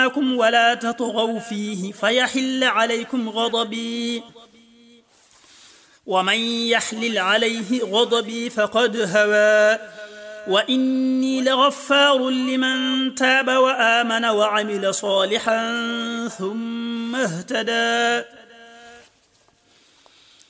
ولا تطغوا فيه فيحل عليكم غضبي ومن يحلل عليه غضبي فقد هوى وإني لغفار لمن تاب وآمن وعمل صالحا ثم اهتدى